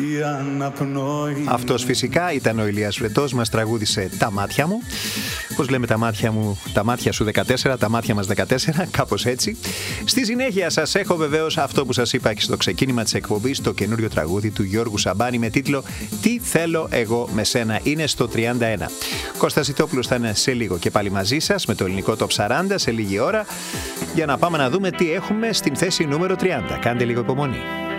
Αυτός φυσικά ήταν ο Ηλίας Βρετός, μας τραγούδισε «Τα μάτια μου». Πώς λέμε τα μάτια μου, τα μάτια σου 14, τα μάτια μας 14, κάπως έτσι. Στη συνέχεια σας έχω βεβαίως αυτό που σας είπα και στο ξεκίνημα της εκπομπής, το καινούριο τραγούδι του Γιώργου Σαμπάνη με τίτλο «Τι θέλω εγώ με σένα», είναι στο 31. Κώστας Ιτόπουλος θα είναι σε λίγο και πάλι μαζί σας με το ελληνικό Top 40 σε λίγη ώρα για να πάμε να δούμε τι έχουμε στην θέση νούμερο 30. Κάντε λίγο υπομονή.